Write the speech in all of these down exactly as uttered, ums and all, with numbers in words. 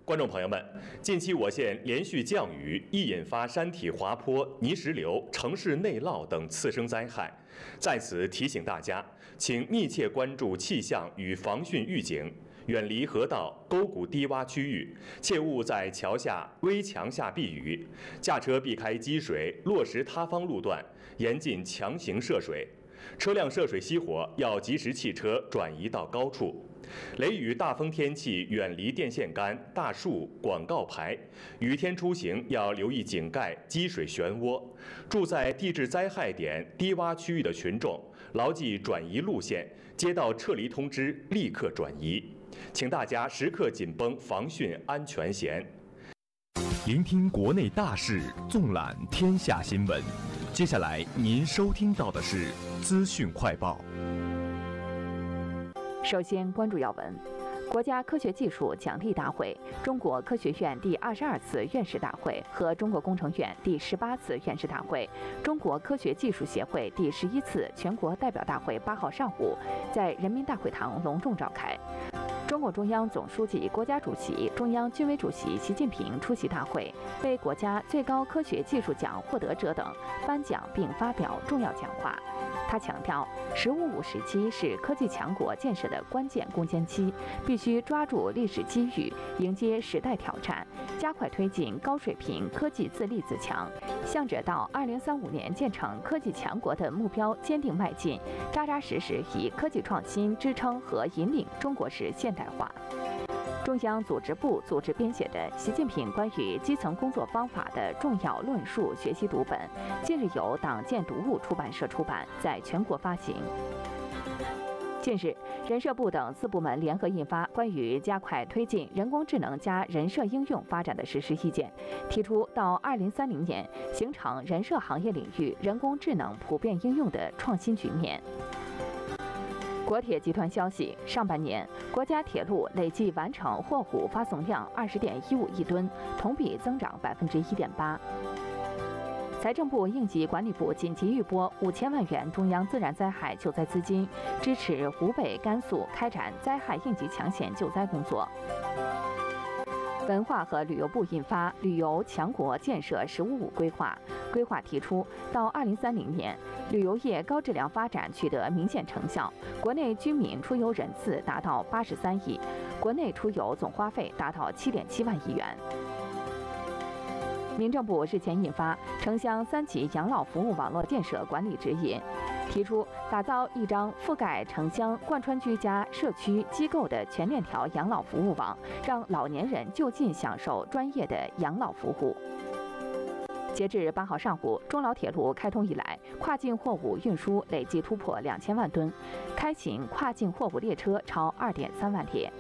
观众朋友们，近期我县连续降雨，易引发山体滑坡、泥石流、城市内涝等次生灾害。在此提醒大家，请密切关注气象与防汛预警，远离河道、沟谷低洼区域，切勿在桥下、危墙下避雨。驾车避开积水、落石塌方路段，严禁强行涉水。车辆涉水熄火要及时弃车，转移到高处。雷雨大风天气远离电线杆、大树、广告牌。雨天出行要留意井盖、积水漩涡。住在地质灾害点、低洼区域的群众，牢记转移路线，接到撤离通知立刻转移。请大家时刻紧绷防汛安全弦。 聆听国内大事，纵览天下新闻。接下来您收听到的是资讯快报。 首先关注要闻：国家科学技术奖励大会、中国科学院第二十二次院士大会和中国工程院第十八次院士大会、中国科学技术协会第十一次全国代表大会八号上午在人民大会堂隆重召开。中共中央总书记、国家主席、中央军委主席习近平出席大会，为国家最高科学技术奖获得者等颁奖并发表重要讲话。他强调，“十五五”时期是科技强国建设的关键攻坚期，必须抓住历史机遇，迎接时代挑战，加快推进高水平科技自立自强，向着到二零三五年建成科技强国的目标坚定迈进，扎扎实实以科技创新支撑和引领中国式现代化。中央组织部组织编写的《习近平关于基层工作方法的重要论述》学习读本，近日由党建读物出版社出版，在全国发行。近日，人社部等四部门联合印发《关于加快推进人工智能加人社应用发展的实施意见》，提出到二零三零年形成人社行业领域人工智能普遍应用的创新局面。国铁集团消息，上半年国家铁路累计完成货物发送量二十点一五亿吨，同比增长百分之一点八。财政部应急管理部紧急预拨五千万元中央自然灾害救灾资金，支持湖北、甘肃开展灾害应急抢险救灾工作。文化和旅游部印发《旅游强国建设“十五五”规划》，规划提出，到二零三零年，旅游业高质量发展取得明显成效，国内居民出游人次达到八十三亿，国内出游总花费达到七点七万亿元。民政部日前印发《城乡三级养老服务网络建设管理指引》，提出打造一张覆盖城乡、贯穿居家、社区、机构的全链条养老服务网，让老年人就近享受专业的养老服务。截至八号上午，中老铁路开通以来，跨境货物运输累计突破两千万吨，开行跨境货物列车超二点三万列。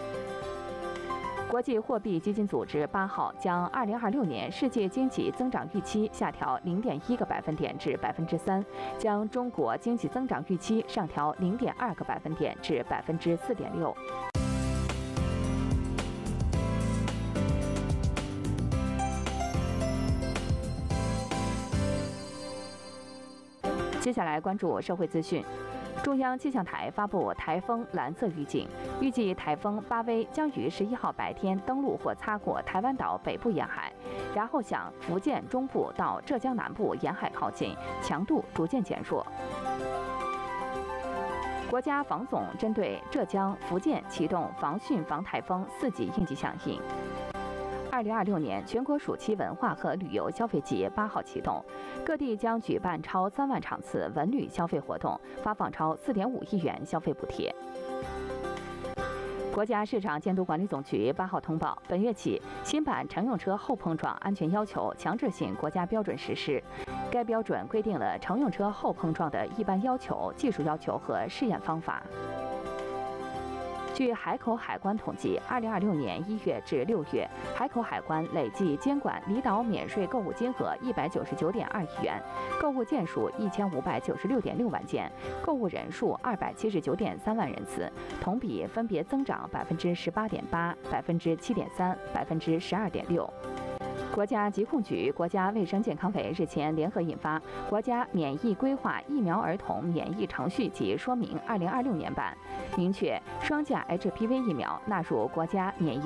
国际货币基金组织八号将二零二六年世界经济增长预期下调零点一个百分点至百分之三，将中国经济增长预期上调零点二个百分点至百分之四点六。接下来关注社会资讯。中央气象台发布台风蓝色预警，预计台风巴威将于十一号白天登陆或擦过台湾岛北部沿海，然后向福建中部到浙江南部沿海靠近，强度逐渐减弱。国家防总针对浙江、福建启动防汛防台风四级应急响应。二零二六年全国暑期文化和旅游消费节八号启动，各地将举办超三万场次文旅消费活动，发放超四点五亿元消费补贴。国家市场监督管理总局八号通报，本月起，新版乘用车后碰撞安全要求强制性国家标准实施。该标准规定了乘用车后碰撞的一般要求、技术要求和试验方法。据海口海关统计，二零二六年一月至六月，海口海关累计监管离岛免税购物金额一百九十九点二亿元，购物件数一千五百九十六点六万件，购物人数二百七十九点三万人次，同比分别增长百分之十八点八、百分之七点三、百分之十二点六。国家疾控局、国家卫生健康委日前联合印发《国家免疫规划疫苗儿童免疫程序及说明（二零二六年版）》，明确双价 H P V 疫苗纳入国家免疫